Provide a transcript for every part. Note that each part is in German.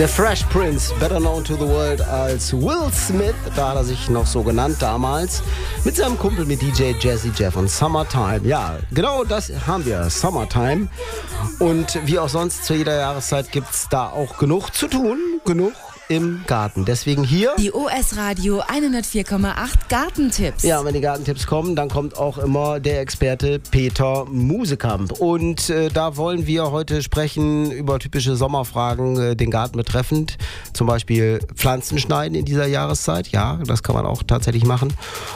Der Fresh Prince, better known to the world als Will Smith, da hat er sich noch so genannt damals, mit seinem Kumpel, mit DJ Jazzy Jeff und Summertime. Ja, genau das haben wir, Summertime. Und wie auch sonst zu jeder Jahreszeit gibt es da auch genug zu tun, genug im Garten. Deswegen hier die OS Radio 104,8 Gartentipps. Ja, wenn die Gartentipps kommen, dann kommt auch immer der Experte Peter Musekamp. Und da wollen wir heute sprechen über typische Sommerfragen, den Garten betreffend. Zum Beispiel Pflanzen schneiden in dieser Jahreszeit. Ja, das kann man auch tatsächlich machen.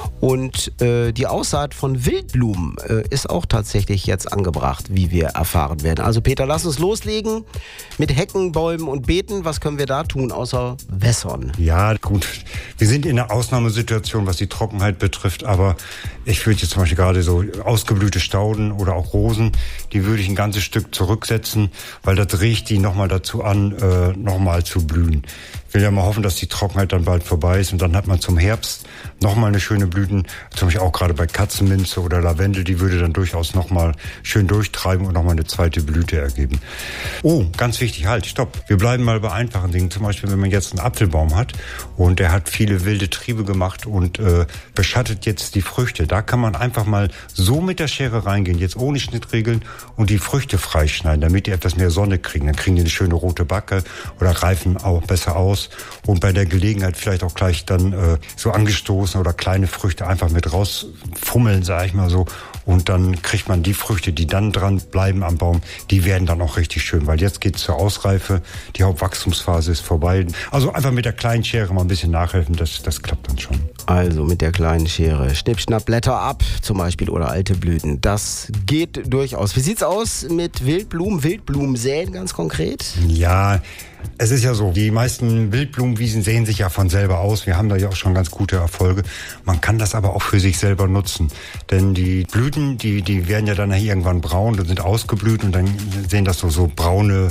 Und die Aussaat von Wildblumen ist auch tatsächlich jetzt angebracht, wie wir erfahren werden. Also Peter, lass uns loslegen mit Hecken, Bäumen und Beeten. Was können wir da tun, außer wässern? Ja, gut. Wir sind in einer Ausnahmesituation, was die Trockenheit betrifft. Aber ich würde jetzt zum Beispiel gerade so ausgeblühte Stauden oder auch Rosen, die würde ich ein ganzes Stück zurücksetzen, weil das regt die nochmal dazu an, nochmal zu blühen. Ich will ja mal hoffen, dass die Trockenheit dann bald vorbei ist und dann hat man zum Herbst nochmal eine schöne Blüten. Zum Beispiel auch gerade bei Katzenminze oder Lavendel, die würde dann durchaus nochmal schön durchtreiben und nochmal eine zweite Blüte ergeben. Oh, ganz wichtig, halt, stopp. Wir bleiben mal bei einfachen Dingen. Zum Beispiel, wenn man jetzt einen Apfelbaum hat und der hat viele wilde Triebe gemacht und beschattet jetzt die Früchte. Da kann man einfach mal so mit der Schere reingehen, jetzt ohne Schnittregeln und die Früchte freischneiden, damit die etwas mehr Sonne kriegen. Dann kriegen die eine schöne rote Backe oder reifen auch besser aus. Und bei der Gelegenheit vielleicht auch gleich dann so angestoßen oder kleine Früchte einfach mit rausfummeln, sag ich mal so. Und dann kriegt man die Früchte, die dann dran bleiben am Baum, die werden dann auch richtig schön, weil jetzt geht's zur Ausreife, die Hauptwachstumsphase ist vorbei. Also einfach mit der kleinen Schere mal ein bisschen nachhelfen, das klappt dann schon. Also mit der kleinen Schere, Schnipp, Schnapp, Blätter ab zum Beispiel oder alte Blüten, das geht durchaus. Wie sieht's aus mit Wildblumen, Wildblumen säen ganz konkret? Ja, es ist ja so, die meisten Wildblumenwiesen sehen sich ja von selber aus. Wir haben da ja auch schon ganz gute Erfolge. Man kann das aber auch für sich selber nutzen. Denn die Blüten, die werden ja dann irgendwann braun und sind ausgeblüht und dann sehen das so braune,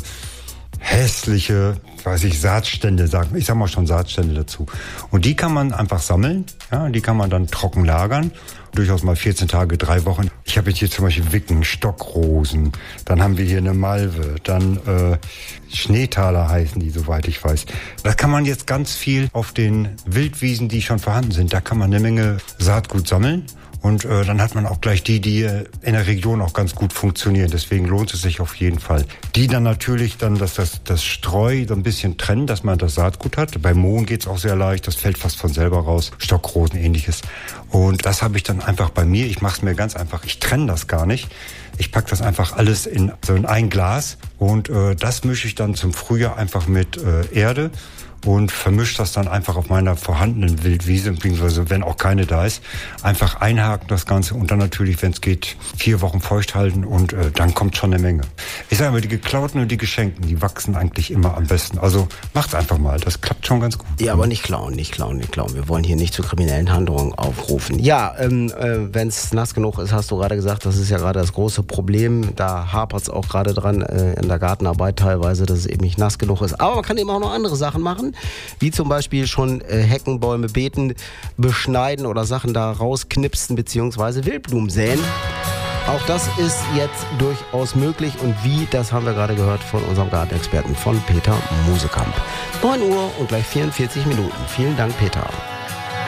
hässliche, Saatstände, ich sag mal schon Saatstände dazu. Und die kann man einfach sammeln, ja, die kann man dann trocken lagern. Durchaus mal 14 Tage, 3 Wochen. Ich habe jetzt hier zum Beispiel Wicken, Stockrosen, dann haben wir hier eine Malve, dann Schneetaler heißen die, soweit ich weiß. Da kann man jetzt ganz viel auf den Wildwiesen, die schon vorhanden sind, da kann man eine Menge Saatgut sammeln. Und dann hat man auch gleich die in der Region auch ganz gut funktionieren. Deswegen lohnt es sich auf jeden Fall. Die dann natürlich das Streu so ein bisschen trennen, dass man das Saatgut hat. Bei Mohn geht's auch sehr leicht. Das fällt fast von selber raus. Stockrosen, ähnliches. Und das habe ich dann einfach bei mir. Ich mache es mir ganz einfach. Ich trenne das gar nicht. Ich packe das einfach alles in ein Glas. Und das mische ich dann zum Frühjahr einfach mit Erde. Und vermischt das dann einfach auf meiner vorhandenen Wildwiese, beziehungsweise wenn auch keine da ist, einfach einhaken das Ganze und dann natürlich, wenn es geht, 4 Wochen feucht halten und dann kommt schon eine Menge. Ich sage mal, die geklauten und die geschenkten, die wachsen eigentlich immer am besten. Also macht's einfach mal, das klappt schon ganz gut. Ja, aber nicht klauen. Wir wollen hier nicht zu kriminellen Handlungen aufrufen. Ja, wenn es nass genug ist, hast du gerade gesagt, das ist ja gerade das große Problem. Da hapert es auch gerade dran in der Gartenarbeit teilweise, dass es eben nicht nass genug ist. Aber man kann eben auch noch andere Sachen machen. Wie zum Beispiel schon Hecken, Bäume, Beeten beschneiden oder Sachen da rausknipsen bzw. Wildblumen säen. Auch das ist jetzt durchaus möglich und wie, das haben wir gerade gehört von unserem Gartenexperten, von Peter Musekamp. 9 Uhr und gleich 44 Minuten. Vielen Dank, Peter.